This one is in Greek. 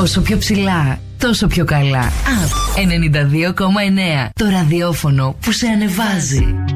Όσο πιο ψηλά, τόσο πιο καλά. Απ 92,9. Το ραδιόφωνο που σε ανεβάζει.